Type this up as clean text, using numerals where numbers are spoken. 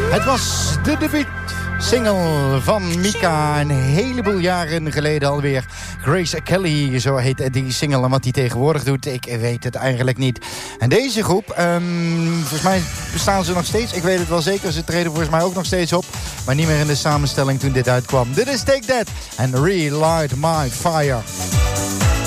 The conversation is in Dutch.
Het was de debuut-single van Mika een heleboel jaren geleden alweer. Grace Kelly, zo heet die single. En wat die tegenwoordig doet, ik weet het eigenlijk niet. En deze groep, volgens mij bestaan ze nog steeds. Ik weet het wel zeker, ze treden volgens mij ook nog steeds op. Maar niet meer in de samenstelling toen dit uitkwam. Dit is Take That en Relight My Fire.